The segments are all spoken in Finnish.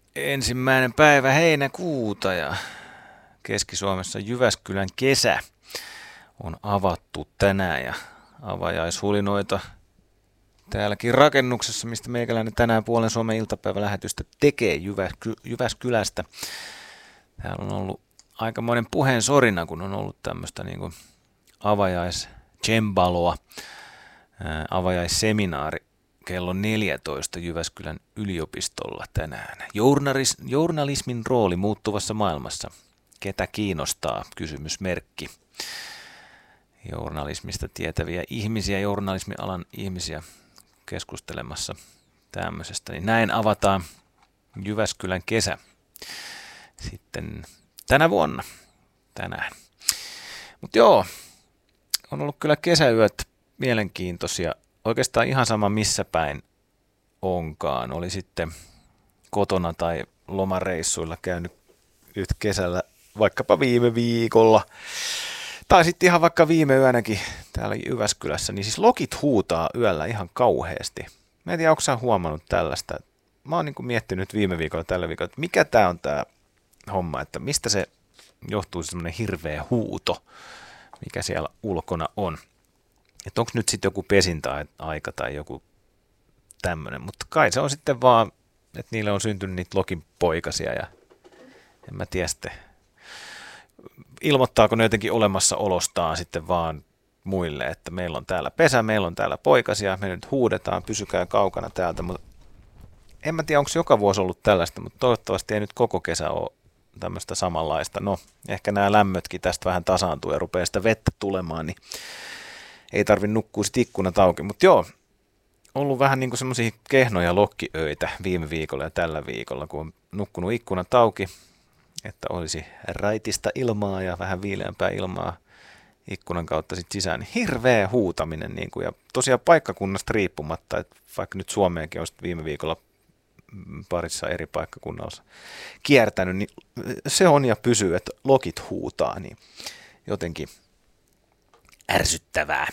Ensimmäinen päivä heinäkuuta ja Keski-Suomessa Jyväskylän kesä on avattu tänään ja avajaishulinoita täälläkin rakennuksessa, mistä meikäläinen tänään Puolen Suomen iltapäivälähetystä tekee Jyväskylästä. Täällä on ollut aikamoinen puheen sorina, kun on ollut tämmöistä niin avajaiscembaloa, avajaisseminaari kello 14 Jyväskylän yliopistolla tänään. Journalismin rooli muuttuvassa maailmassa. Ketä kiinnostaa? Kysymysmerkki. Journalismista tietäviä ihmisiä, journalismialan ihmisiä keskustelemassa tämmöisestä. Niin näin avataan Jyväskylän kesä sitten tänä vuonna, tänään. Mutta joo, on ollut kyllä kesäyöt mielenkiintoisia. Oikeastaan ihan sama missä päin onkaan. Oli sitten kotona tai lomareissuilla käynyt nyt kesällä vaikkapa viime viikolla. Tai sitten ihan vaikka viime yönäkin täällä Jyväskylässä. Niin siis lokit huutaa yöllä ihan kauheasti. Mä en tiedä, onko sä huomannut tällaista. Mä oon niin miettinyt viime viikolla tällä viikolla, että mikä tää on tää homma. Että mistä se johtuu semmoinen hirveä huuto, mikä siellä ulkona on. Että onko nyt sitten joku pesintäaika tai joku tämmöinen, mutta kai se on sitten vaan, että niille on syntynyt niitä lokin poikasia ja en mä tiedä sitten, ilmoittaako ne jotenkin olemassaolostaan sitten vaan muille, että meillä on täällä pesä, meillä on täällä poikasia, me nyt huudetaan, pysykää kaukana täältä, mutta en mä tiedä, onko joka vuosi ollut tällaista, mutta toivottavasti ei nyt koko kesä ole tämmöistä samanlaista. No, ehkä nämä lämmötkin tästä vähän tasaantuu ja rupeaa sitä vettä tulemaan, niin ei tarvitse nukkua sit ikkunat auki, mutta joo, ollut vähän niin kuin semmoisia kehnoja lokkiöitä viime viikolla ja tällä viikolla, kun on nukkunut ikkunat auki, että olisi raitista ilmaa ja vähän viileämpää ilmaa ikkunan kautta sit sisään, niin hirveä huutaminen. Niin kuin, ja tosiaan paikkakunnasta riippumatta, että vaikka nyt Suomeenkin olisi viime viikolla parissa eri paikkakunnalla kiertänyt, niin se on ja pysyy, että lokit huutaa, niin jotenkin ärsyttävää.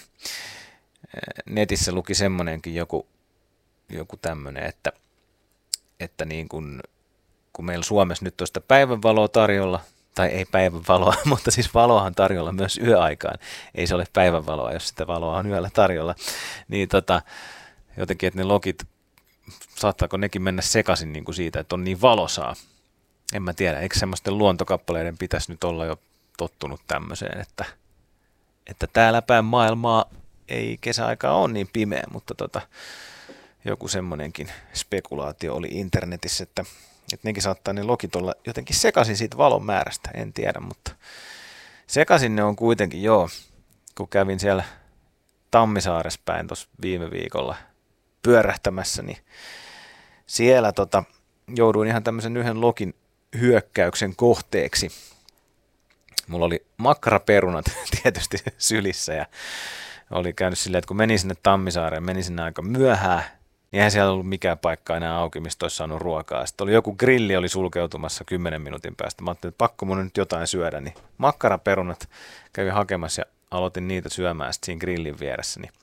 Netissä luki semmoinenkin joku tämmöinen, että niin kun meillä Suomessa nyt on sitä päivänvaloa tarjolla, tai ei päivänvaloa, mutta siis valoa on tarjolla myös yöaikaan. Ei se ole päivänvaloa, jos sitä valoa on yöllä tarjolla. Niin jotenkin, että ne lokit, saattaako nekin mennä sekaisin niin kuin siitä, että on niin valosaa. En mä tiedä, eikö semmoisten luontokappaleiden pitäisi nyt olla jo tottunut tämmöiseen, että täällä päin maailmaa ei kesäaikaa ole niin pimeä, mutta joku semmoinenkin spekulaatio oli internetissä, että nekin saattaa ne lokit olla jotenkin sekaisin siitä valon määrästä, en tiedä, mutta sekaisin ne on kuitenkin, joo, kun kävin siellä Tammisaaressa päin tuossa viime viikolla pyörähtämässä, niin siellä jouduin ihan tämmöisen yhden lokin hyökkäyksen kohteeksi. Mulla oli makkaraperunat tietysti sylissä ja oli käynyt silleen, että kun menin sinne Tammisaareen, menin sinne aika myöhään, niin eihän siellä ollut mikään paikka enää auki, mistä olisi saanut ruokaa. Sitten oli joku grilli oli sulkeutumassa 10 minuutin päästä. Mä ajattelin, että pakko mun nyt jotain syödä, niin makkaraperunat kävin hakemassa ja aloitin niitä syömään sitten siinä grillin vieressä. Niin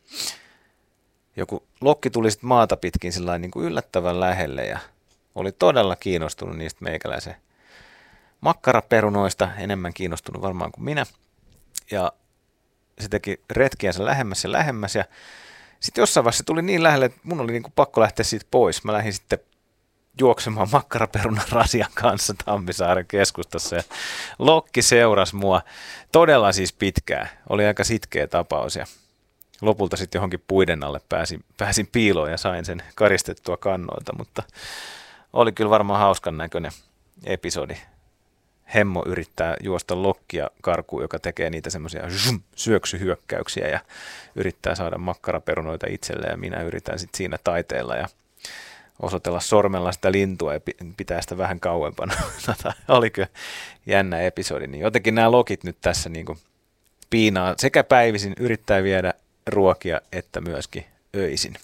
joku lokki tuli sitten maata pitkin sillain niin kuin yllättävän lähelle ja oli todella kiinnostunut niistä meikäläisen makkaraperunoista, enemmän kiinnostunut varmaan kuin minä. Ja se teki retkiänsä lähemmäs ja lähemmäs ja sitten jossain vaiheessa tuli niin lähelle, että mun oli niin kuin pakko lähteä siitä pois. Mä lähdin sitten juoksemaan makkaraperunan rasian kanssa Tammisaaren keskustassa ja lokki seurasi mua todella siis pitkään. Oli aika sitkeä tapaus ja lopulta sitten johonkin puiden alle pääsin piiloon ja sain sen karistettua kannoilta, mutta oli kyllä varmaan hauskan näköinen episodi. Hemmo yrittää juosta lokkia karkuun, joka tekee niitä semmoisia syöksyhyökkäyksiä ja yrittää saada makkaraperunoita itselleen ja minä yritän sitten siinä taiteella ja osoitella sormella sitä lintua ja pitää sitä vähän kauempana. Oli kyllä jännä episodi. Niin jotenkin nämä lokit nyt tässä niin kuin piinaa sekä päivisin yrittää viedä ruokia että myöskin öisin.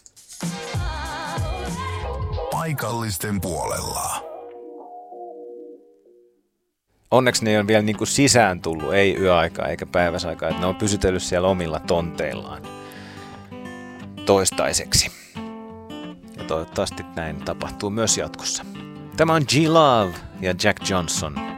Paikallisten puolella. Onneksi ne ei ole vielä niin kuin sisään tullut, ei yöaikaa eikä päiväsaikaa, että ne on pysytellyt siellä omilla tonteillaan toistaiseksi. Ja toivottavasti näin tapahtuu myös jatkossa. Tämä on G-Love ja Jack Johnson.